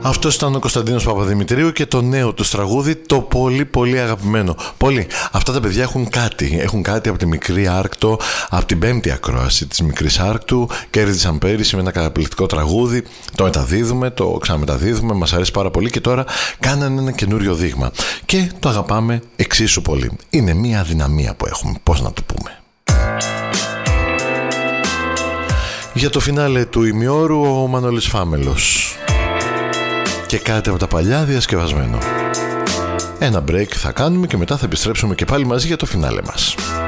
Αυτός ήταν ο Κωνσταντίνος Παπαδημητρίου και το νέο του τραγούδι, το πολύ πολύ αγαπημένο. Πολύ. Αυτά τα παιδιά έχουν κάτι. Έχουν κάτι από τη μικρή Άρκτο, από την 5η ακρόαση της μικρής Άρκτου. Κέρδισαν πέρυσι με ένα καταπληκτικό τραγούδι. Το μεταδίδουμε, το ξαναμεταδίδουμε. Μας αρέσει πάρα πολύ και τώρα κάνανε ένα καινούριο δείγμα. Και το αγαπάμε εξίσου πολύ. Είναι μια αδυναμία που έχουμε. Πώς να το πούμε. Για το φινάλε του ημιώρου ο Μανώλης Φάμελος. Και κάτι από τα παλιά διασκευασμένο. Ένα break θα κάνουμε και μετά θα επιστρέψουμε και πάλι μαζί για το φινάλε μας.